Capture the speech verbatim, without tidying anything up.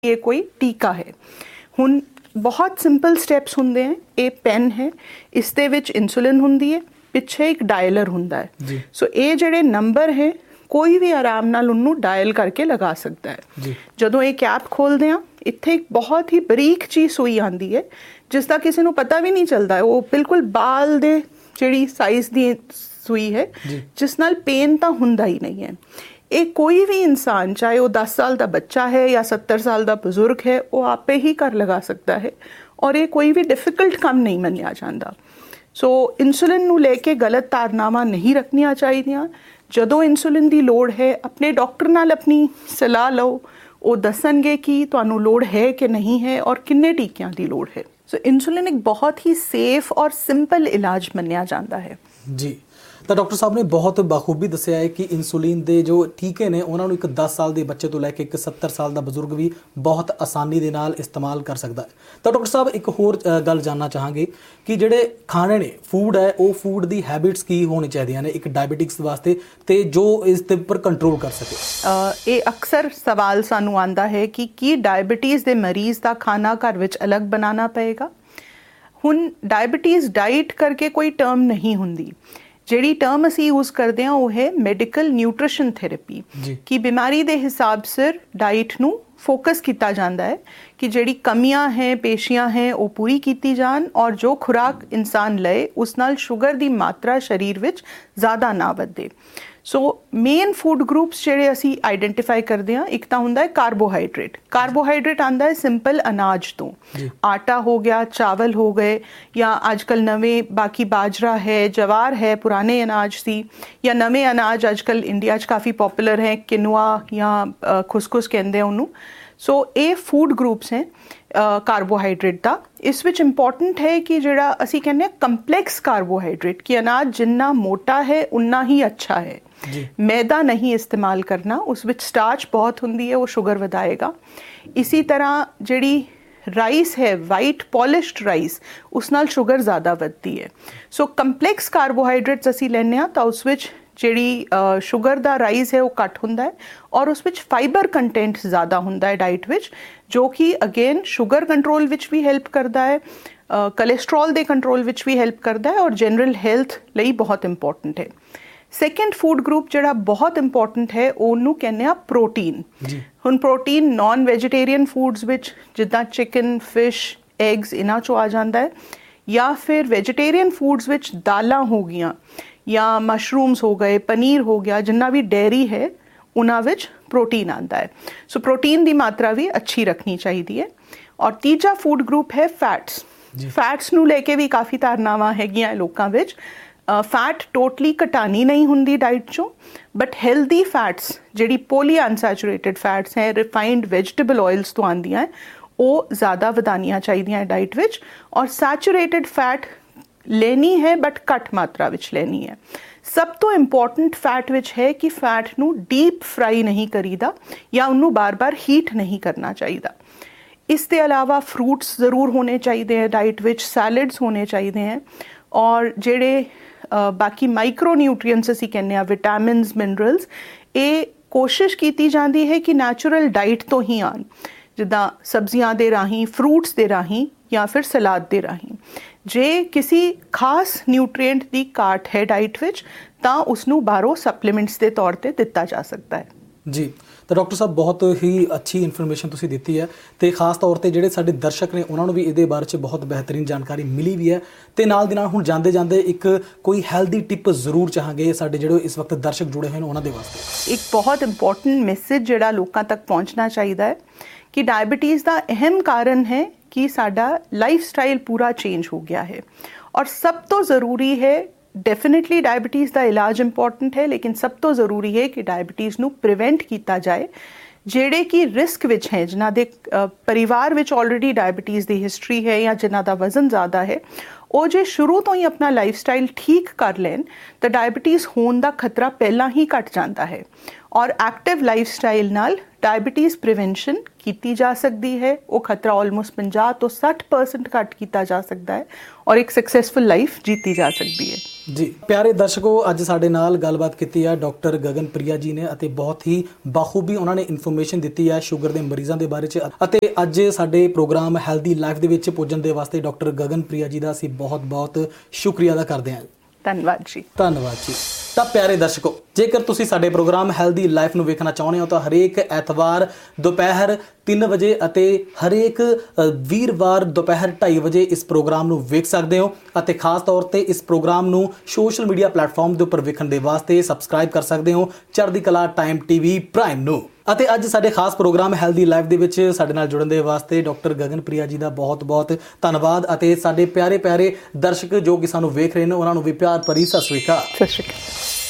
ये कोई टीका है। हुण बहुत सिंपल स्टैप्स हुंदे हैं। ये पेन है, इस दे विच इंसुलिन हुंदी है, पिछे एक डायलर हुंदा है। सो ये जिहड़े नंबर है कोई भी आराम नाल उन्नू डायल करके लगा सकता है। जदों ये कैप खोलते हैं इत्थे एक बहुत ही बरीक जी सूई आंदी है जिसका किसी को पता भी नहीं चलता है। वो बिल्कुल बाल दे जिहड़ी साइज दी सूई है जिस नाल पेन तो हुंदा ही नहीं है। एक कोई भी इंसान चाहे वो दस साल का बच्चा है या सत्तर साल का बुजुर्ग है वो आपे ही कर लगा सकता है और ये कोई भी डिफिकल्ट काम नहीं मनिया जाता। सो इंसुलिन नू लेके गलत धारनावां नहीं रखनिया चाहिए। जदों इंसुलिन की लोड़ है अपने डॉक्टर नाल अपनी सलाह लो, वो दसणगे कि तुहानू लोड़ है कि नहीं है और किन्ने टीकियां की लोड़ है। सो so, इंसुलिन एक बहुत ही सेफ और सिंपल इलाज मनिया जाता है। जी तो डॉक्टर साहब ने बहुत बखूबी दसिया है कि इंसुलिन के जो टीके ने उन्होंने एक दस साल के बच्चे तो लैके एक सत्तर साल का बजुर्ग भी बहुत आसानी के नाल इस्तेमाल कर सकता है। तो डॉक्टर साहब एक होर गल जानना चाहांगे कि जिहड़े खाने ने फूड है वो फूड की हैबिट्स की होनी चाहिए ने एक डायबिटिक्स वास्ते ते जो इस ते पर कंट्रोल कर सके। ये अक्सर सवाल सानू आंदा है कि की डायबिटीज़ के मरीज़ का खाना घर विच अलग बनाना पएगा। हुण डायबिटीज़ डाइट करके कोई टर्म नहीं हुंदी। जिहड़ी टर्म असी यूज़ करते हैं वो है मैडिकल न्यूट्रिशन थेरेपी कि बीमारी के हिसाब से डाइट नू फोकस किया जाता है कि जिहड़ी कमियां हैं पेशियां हैं वो पूरी की जान और जो खुराक इंसान लए उस नाल शुगर की मात्रा शरीर विच ज़्यादा ना वधे। सो मेन फूड ग्रुप्स जिहड़े असी आइडेंटिफाई करते हैं एक तो हुंदा है कार्बोहाइड्रेट। कार्बोहाइड्रेट आंदा है सिंपल अनाज तो, आटा हो गया, चावल हो गए या आजकल नवे बाकी बाजरा है, जवार है पुराने अनाज सी, या नवे अनाज आजकल इंडिया च काफ़ी पॉपुलर है किनुआ या खुसखुस कहते हैं उन्होंने। सो ये फूड ग्रुप्स हैं कार्बोहाइड्रेट का। इस विच इंपॉर्टेंट है कि जिहड़ा असी कहने कंपलैक्स कार्बोहाइड्रेट कि अनाज जिन्ना मोटा है उन्ना ही अच्छा है। मैदा नहीं इस्तेमाल करना, उस विच स्टार्च बहुत हुंदी है वो शुगर वधाएगा। इसी तरह जिहड़ी राइस है वाइट पॉलिश्ड राइस उस नाल शुगर ज़्यादा वधदी है। सो कंपलैक्स कार्बोहाइड्रेट्स असी लैने आ तो उस विच जिहड़ी शुगर दा राइस है वो घट हुंदा है और उस विच फाइबर कंटेंट ज़्यादा हुंदा है डाइट विच जो कि अगेन शुगर कंट्रोल विच भी हेल्प करता है, कोलेस्ट्रॉल दे कंट्रोल विच भी हेल्प करता है और जनरल हेल्थ लई बहुत इंपॉर्टेंट है। सैकेंड फूड ग्रुप जिहड़ा बहुत इंपॉर्टेंट है ਉਹਨੂੰ ਕਹਿੰਦੇ ਆ प्रोटीन। ਹੁਣ प्रोटीन नॉन वेजिटेरियन फूड्स विच जिद्दां चिकन फिश एग्स इन्हां चों आ जाता है या फिर वेजिटेरियन फूड्स विच दालां हो गईयां या मशरूम्स हो गए, पनीर हो गया, जिन्ना भी डेयरी है उन्हां विच प्रोटीन आता है। सो so, प्रोटीन की मात्रा भी अच्छी रखनी चाहिए है। और तीजा फूड ग्रुप है फैट्स। फैट्स नू लेके भी काफ़ी धारनावां हैगियां लोकां विच। फैट टोटली घटानी नहीं हुंदी डाइट चों, बट हैल्दी फैट्स जिहड़ी पोली अनसैचुरेटेड फैट्स हैं रिफाइंड वेजिटेबल ऑयल्स तो आंदियां वो ज़्यादा वधानियां चाहिए डाइट विच। और सैचुरेटेड फैट लेनी है बट घट मात्रा विच लेनी है। सब तो इंपॉर्टेंट फैट विच है कि फैट नू डीप फ्राई नहीं करीदा या उन्होंने बार बार हीट नहीं करना चाहिए। इसके अलावा फ्रूट्स ज़रूर होने चाहिए हैं डाइट विच, सैलड्स होने चाहिए हैं और जिहड़े बाकी माइक्रो न्यूट्रिएंट्स असी कहने आ विटामिन्स मिनरल्स ये कोशिश की जाती है कि नैचुरल डाइट तो ही आन, जिद्दां सब्जियां दे राही, फ्रूट्स दे राही या फिर सलाद दे राही। जे किसी खास न्यूट्रिएंट की घाट है डाइट विच तां उसनू बाहरों सप्लीमेंट्स के तौर पर दिता जा सकता है। जी तो डॉक्टर साहब बहुत ही अच्छी इन्फॉर्मेशन तुसीं दित्ती है तो खास तौर पर जिहड़े साडे दर्शक ने उन्होंने भी इहदे बारे च बहुत बेहतरीन जानकारी मिली भी है। तो नाल दी नाल हुण जांदे जांदे एक कोई हैल्दी टिप जरूर चाहांगे साडे जिहड़े इस वक्त दर्शक जुड़े हैं उन्हां दे वास्ते। एक बहुत इंपॉर्टेंट मैसेज जिहड़ा लोकां तक पहुँचना चाहिए है कि डायबिटीज़ का अहम कारण है कि साडा लाइफ स्टाइल पूरा चेंज हो गया है और सब तो ज़रूरी है डेफिनेटली डायबिटीज़ का इलाज इंपॉर्टेंट है लेकिन सब तो ज़रूरी है कि डायबिटीज़ नू प्रिवेंट किया जाए। ਜਿਹੜੇ कि रिस्क विच हैं जिन्हां दे परिवार विच ऑलरेडी डायबिटीज़ की हिस्टरी है या जिन्हां दा वजन ज़्यादा है वो जे शुरू तो ही अपना लाइफ स्टाइल ठीक कर लैन तो डायबिटीज़ होने का खतरा पहला ही घट जाता है ਔਰ ਐਕਟਿਵ ਲਾਈਫਸਟਾਈਲ ਨਾਲ ਡਾਇਬੀਟੀਜ਼ ਪ੍ਰੀਵੈਂਸ਼ਨ ਕੀਤੀ ਜਾ ਸਕਦੀ ਹੈ। ਉਹ ਖਤਰਾ ਆਲਮੋਸਟ ਪੰਜਾਹ ਤੋਂ ਸੱਠ ਪਰਸੈਂਟ ਘੱਟ ਕੀਤਾ ਜਾ ਸਕਦਾ ਹੈ ਔਰ ਇੱਕ ਸਕਸੈਸਫੁਲ ਲਾਈਫ ਜੀਤੀ ਜਾ ਸਕਦੀ ਹੈ। ਜੀ ਪਿਆਰੇ ਦਰਸ਼ਕੋ, ਅੱਜ ਸਾਡੇ ਨਾਲ ਗੱਲਬਾਤ ਕੀਤੀ ਹੈ ਡਾਕਟਰ ਗਗਨਪ੍ਰਿਆ ਜੀ ਨੇ ਅਤੇ ਬਹੁਤ ਹੀ ਬਾਖੂਬੀ ਉਹਨਾਂ ਨੇ ਇਨਫੋਰਮੇਸ਼ਨ ਦਿੱਤੀ ਹੈ ਸ਼ੂਗਰ ਦੇ ਮਰੀਜ਼ਾਂ ਦੇ ਬਾਰੇ 'ਚ। ਅਤੇ ਅੱਜ ਸਾਡੇ ਪ੍ਰੋਗਰਾਮ ਹੈਲਦੀ ਲਾਈਫ ਦੇ ਵਿੱਚ ਪੁੱਜਣ ਦੇ ਵਾਸਤੇ ਡਾਕਟਰ ਗਗਨਪ੍ਰਿਆ ਜੀ ਦਾ ਅਸੀਂ ਬਹੁਤ ਬਹੁਤ ਸ਼ੁਕਰੀਆ ਅਦਾ ਕਰਦੇ ਹਾਂ। ਧੰਨਵਾਦ ਜੀ। ਧੰਨਵਾਦ ਜੀ। ਤਾਂ ਪਿਆਰੇ ਦਰਸ਼ਕੋ, ਜੇਕਰ ਤੁਸੀਂ ਸਾਡੇ ਪ੍ਰੋਗਰਾਮ ਹੈਲਦੀ ਲਾਈਫ ਨੂੰ ਵੇਖਣਾ ਚਾਹੁੰਦੇ ਹੋ ਤਾਂ ਹਰੇਕ ਐਤਵਾਰ ਦੁਪਹਿਰ ਤਿੰਨ ਵਜੇ ਅਤੇ ਹਰੇਕ ਵੀਰਵਾਰ ਦੁਪਹਿਰ ਢਾਈ ਵਜੇ ਇਸ ਪ੍ਰੋਗਰਾਮ ਨੂੰ ਵੇਖ ਸਕਦੇ ਹੋ। ਅਤੇ ਖਾਸ ਤੌਰ ਤੇ ਇਸ ਪ੍ਰੋਗਰਾਮ ਨੂੰ ਸੋਸ਼ਲ ਮੀਡੀਆ ਪਲੇਟਫਾਰਮ ਦੇ ਉੱਪਰ ਵੇਖਣ ਦੇ ਵਾਸਤੇ ਸਬਸਕ੍ਰਾਈਬ ਕਰ ਸਕਦੇ ਹੋ ਚੜ੍ਹਦੀ ਕਲਾ ਟਾਈਮ ਟੀਵੀ ਪ੍ਰਾਈਮ ਨੂੰ। ਅਤੇ ਅੱਜ ਸਾਡੇ ਖਾਸ ਪ੍ਰੋਗਰਾਮ ਹੈਲਦੀ ਲਾਈਫ ਦੇ ਵਿੱਚ ਸਾਡੇ ਨਾਲ ਜੁੜਨ ਦੇ ਵਾਸਤੇ ਡਾਕਟਰ ਗਗਨਪ੍ਰਿਆ ਜੀ ਦਾ ਬਹੁਤ ਬਹੁਤ ਧੰਨਵਾਦ। ਅਤੇ ਸਾਡੇ ਪਿਆਰੇ ਪਿਆਰੇ ਦਰਸ਼ਕ ਜੋ ਕਿ ਸਾਨੂੰ ਵੇਖ ਰਹੇ ਨੇ ਉਹਨਾਂ ਨੂੰ ਵੀ ਪਿਆਰ ਭਰੀ ਸਤਿ ਸ਼੍ਰੀ ਅਕਾਲ। ਸਤਿ ਸ਼੍ਰੀ ਅਕਾਲ।